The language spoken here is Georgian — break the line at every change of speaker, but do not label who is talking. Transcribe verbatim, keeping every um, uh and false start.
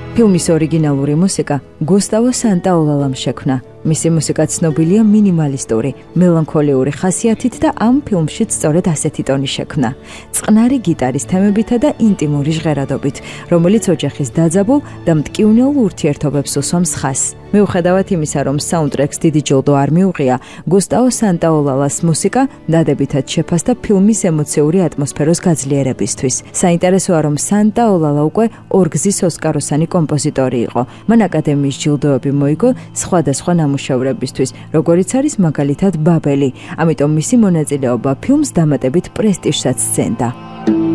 ფილმის ორიგინალური მუსიკა გუსტავო სანტაოლალამ შექმნა. მისი მუსიკა ცნობილია მინიმალისტური, მელანქოლიური ხასიათით და ამ ფილმშიც სწორედ ასეთი ტონი შექმნა. წყნარი გიტარის თემებითა და ინტიმური ჟღერადობით, რომელიც ოჯახის დაძაბულ და მტკივნეულ ურთიერთობებს უსვამს ხაზს. მიუხედავად იმისა, რომ საუნდტრეკს დიდი ჯილდო არ მიუღია, გუსტავო სანტაოლალას მუსიკა დადებითად შეფასდა ფილმის ემოციური ატმოსფეროს გაძლიერებისთვის. საინტერესოა, რომ სანტაოლალა უკვე ორგზის ოსკაროსანი კომპოზიტორი იყო. მან აკადემიის ჯილდოები მოიგო სხვადასხვა ნამუშევრებისთვის, როგორიც არის მაგალითად ბაბელი. ამიტომ მისი მონაწილეობა ფილმს დამატებით პრესტიჟსაც სცემდა.